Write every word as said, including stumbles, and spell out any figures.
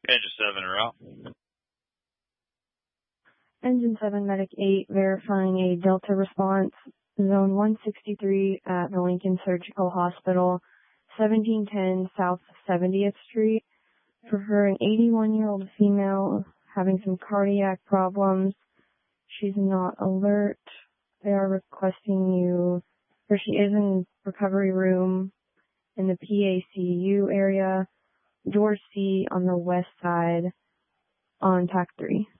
Engine seven, en route. Engine seven, Medic eight, verifying a Delta response, Zone one sixty-three at the Lincoln Surgical Hospital, seventeen ten South seventieth Street, for her an eighty-one-year-old female having some cardiac problems. She's not alert. They are requesting you, or she is in recovery room in the P A C U area, door C on the west side on T A C three.